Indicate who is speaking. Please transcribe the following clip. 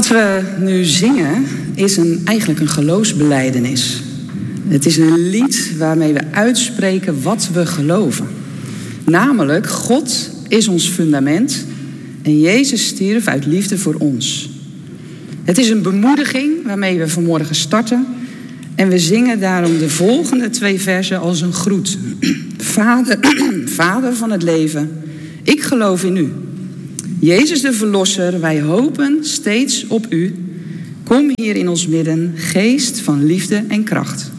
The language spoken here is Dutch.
Speaker 1: Wat we nu zingen is eigenlijk een geloofsbelijdenis. Het is een lied waarmee we uitspreken wat we geloven. Namelijk, God is ons fundament en Jezus stierf uit liefde voor ons. Het is een bemoediging waarmee we vanmorgen starten. En we zingen daarom de volgende 2 versen als een groet. Vader van het leven, ik geloof in u. Jezus de Verlosser, wij hopen steeds op u. Kom hier in ons midden, geest van liefde en kracht.